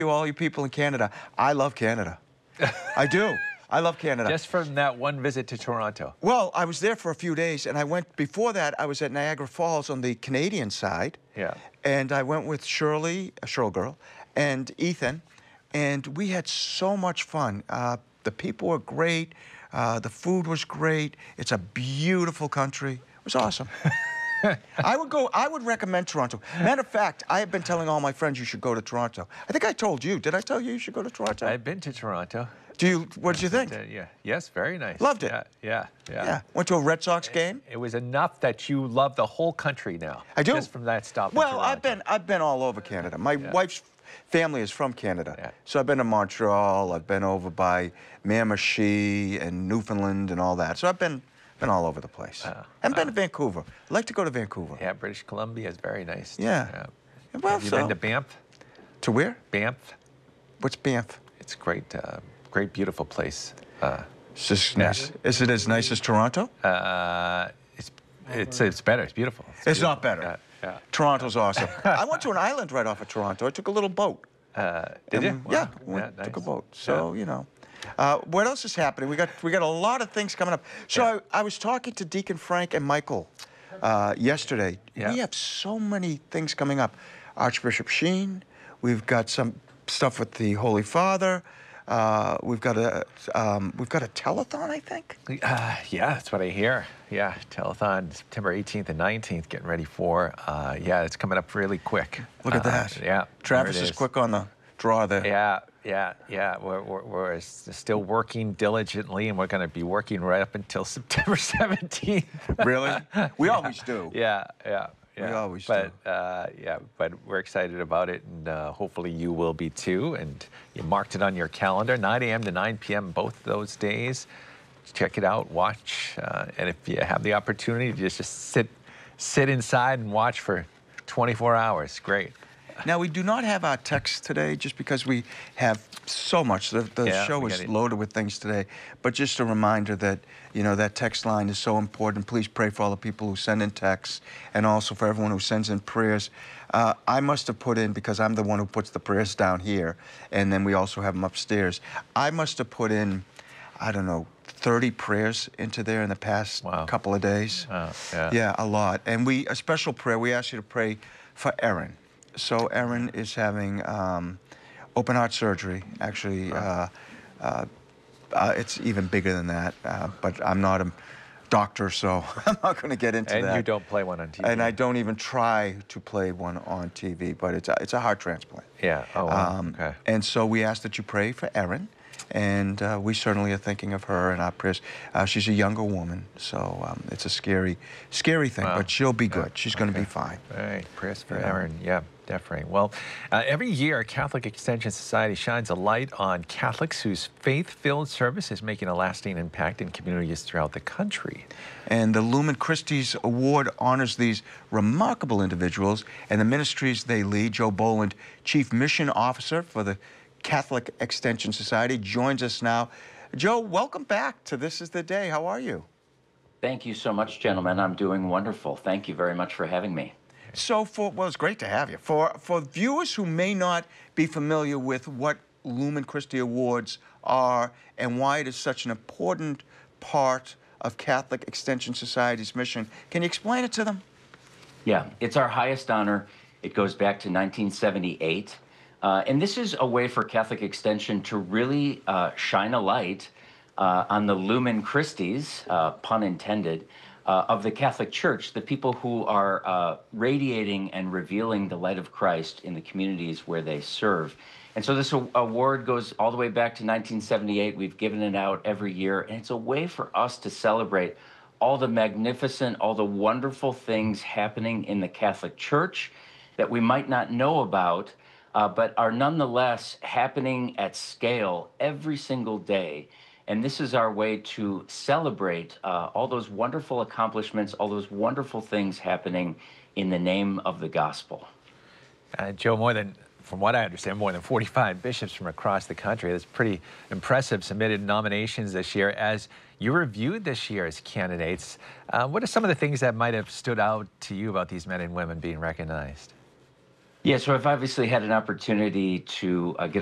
all you people in Canada, I love Canada. I do. I love Canada. Just from that one visit to Toronto. Well, I was there for a few days, and I went, before that, I was at Niagara Falls on the Canadian side. Yeah. And I went with Shirley, a Shirl girl, and Ethan, and we had so much fun. The people were great. The food was great. It's a beautiful country. It was awesome. I would recommend Toronto. Matter of fact, I have been telling all my friends you should go to Toronto. I think I told you. Did I tell you you should go to Toronto? I've been to Toronto. What did you think? Yeah. Yes, very nice. Loved it. Yeah. Went to a Red Sox game. It was enough that you love the whole country now. I do. Just from that stop. Well, in Toronto. I've been all over Canada. My wife's family is from Canada. Yeah. So I've been to Montreal. I've been over by Miramichi and Newfoundland and all that. So I've been all over the place. I've been to Vancouver. I'd like to go to Vancouver. Yeah, British Columbia is very nice. Yeah. Well, have you been to Banff? To where? Banff. What's Banff? It's great, great, beautiful place. Is nice. Is it as nice as Toronto? It's better. It's beautiful. It's not better. Yeah. Toronto's awesome. I went to an island right off of Toronto. I took a little boat. Did you? Yeah, Wow. took a Nice. boat. So, you know. What else is happening? We got a lot of things coming up. So I was talking to Deacon Frank and Michael yesterday. Yeah. We have so many things coming up. Archbishop Sheen. We've got some stuff with the Holy Father. We've got a telethon, I think. Yeah, that's what I hear. Yeah, telethon September 18th and 19th. Getting ready for. Yeah, it's coming up really quick. Look at that. Yeah, Travis is quick on the draw there. Yeah. We're still working diligently, and we're going to be working right up until September 17th. Really? We always do. Yeah. We always do. But we're excited about it, and hopefully you will be too. And you marked it on your calendar, 9 a.m. to 9 p.m. both those days. Check it out, watch, and if you have the opportunity, just sit inside and watch for 24 hours. Great. Now, we do not have our text today just because we have so much. The show is loaded with things today. But just a reminder that, you know, that text line is so important. Please pray for all the people who send in texts and also for everyone who sends in prayers. I must have put in, because I'm the one who puts the prayers down here, and then we also have them upstairs. I must have put in, I don't know, 30 prayers into there in the past couple of days. Yeah, a lot. And a special prayer, we ask you to pray for Erin. So Erin is having open heart surgery. Actually, it's even bigger than that. But I'm not a doctor, so I'm not going to get into that. And you don't play one on TV. And I don't even try to play one on TV. But it's a heart transplant. Yeah. Oh, wow. Okay. And so we ask that you pray for Erin. And we certainly are thinking of her in our prayers. She's a younger woman, so it's a scary thing, but she'll be good. She's going to be fine. All right, prayers for Erin. Yeah, definitely. Well, every year, Catholic Extension Society shines a light on Catholics whose faith-filled service is making a lasting impact in communities throughout the country. And the Lumen Christi's Award honors these remarkable individuals and the ministries they lead. Joe Boland, Chief Mission Officer for the Catholic Extension Society, joins us now. Joe, welcome back to This Is the Day. How are you? Thank you so much, gentlemen. I'm doing wonderful. Thank you very much for having me. So well, it's great to have you. For viewers who may not be familiar with what Lumen Christi Awards are and why it is such an important part of Catholic Extension Society's mission, can you explain it to them? Yeah, it's our highest honor. It goes back to 1978. And this is a way for Catholic Extension to really shine a light on the Lumen Christis, pun intended, of the Catholic Church, the people who are radiating and revealing the light of Christ in the communities where they serve. And so this award goes all the way back to 1978. We've given it out every year, and it's a way for us to celebrate all the magnificent, all the wonderful things happening in the Catholic Church that we might not know about, but are nonetheless happening at scale every single day. And this is our way to celebrate all those wonderful accomplishments, all those wonderful things happening in the name of the gospel. Joe, from what I understand, more than 45 bishops from across the country. That's pretty impressive. Submitted nominations this year. As you reviewed this year as candidates, what are some of the things that might have stood out to you about these men and women being recognized? Yeah, so I've obviously had an opportunity to get